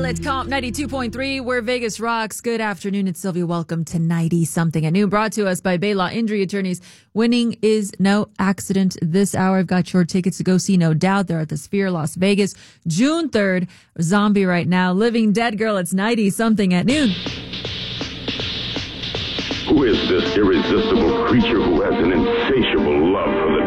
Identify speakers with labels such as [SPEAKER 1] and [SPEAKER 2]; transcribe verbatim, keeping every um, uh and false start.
[SPEAKER 1] Charlotte Comp ninety-two point three, where Vegas rocks. Good afternoon. It's Sylvia. Welcome to ninety something at noon, brought to us by Baylaw Injury Attorneys. Winning is no accident. This hour, I've got your tickets to go see No Doubt. They're at the Sphere, Las Vegas, June third. Zombie right now. Living Dead Girl. It's ninety something at noon.
[SPEAKER 2] Who is this irresistible creature who has an insatiable love for the